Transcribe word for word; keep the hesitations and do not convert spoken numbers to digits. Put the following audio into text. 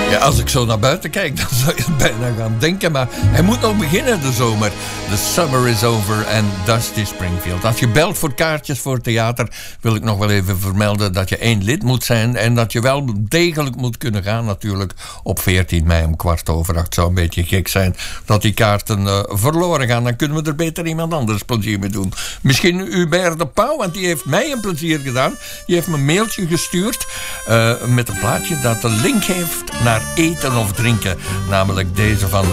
Ja, als ik zo naar buiten kijk, dan zou je het bijna gaan denken. Maar hij moet nog beginnen, de zomer. The summer is over en Dusty Springfield. Als je belt voor kaartjes voor theater, wil ik nog wel even vermelden dat je één lid moet zijn. En dat je wel degelijk moet kunnen gaan natuurlijk op veertien mei om kwart over acht. Zou een beetje gek zijn dat die kaarten uh, verloren gaan. Dan kunnen we er beter iemand anders plezier mee doen. Misschien Hubert de Pauw, want die heeft mij een plezier gedaan. Die heeft me een mailtje gestuurd uh, met een plaatje dat de link heeft naar eten of drinken. Namelijk deze van